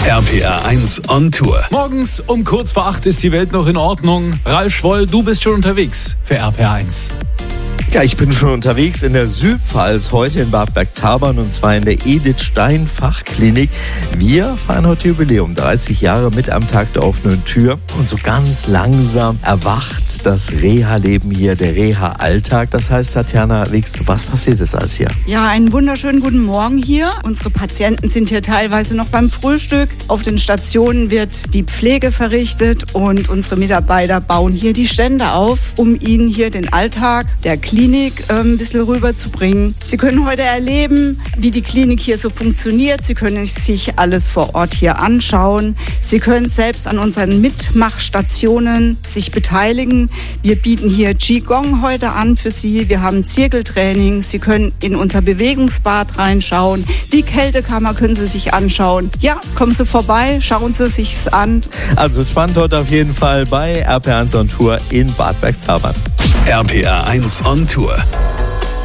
RPR 1 on Tour. Morgens um kurz vor 8 ist die Welt noch in Ordnung. Ralf Schwoll, du bist schon unterwegs für RPR 1. Ja, ich bin schon unterwegs in der Südpfalz, heute in Bad Bergzabern, und zwar in der Edith Stein Fachklinik. Wir feiern heute Jubiläum, 30 Jahre mit am Tag der offenen Tür. Und so ganz langsam erwacht das Reha-Leben hier, der Reha-Alltag. Das heißt, Tatjana, was passiert ist alles hier? Ja, einen wunderschönen guten Morgen hier. Unsere Patienten sind hier teilweise noch beim Frühstück. Auf den Stationen wird die Pflege verrichtet und unsere Mitarbeiter bauen hier die Stände auf, um ihnen hier den Alltag der Klinik ein bisschen rüberzubringen. Sie können heute erleben, wie die Klinik hier so funktioniert. Sie können sich alles vor Ort hier anschauen. Sie können selbst an unseren Mitmachstationen sich beteiligen. Wir bieten hier Qigong heute an für Sie. Wir haben Zirkeltraining. Sie können in unser Bewegungsbad reinschauen. Die Kältekammer können Sie sich anschauen. Ja, kommen Sie vorbei, schauen Sie sich's an. Also spannend heute auf jeden Fall bei RPR 1 on Tour in Bad Bergzabern. RPR 1 on Tour.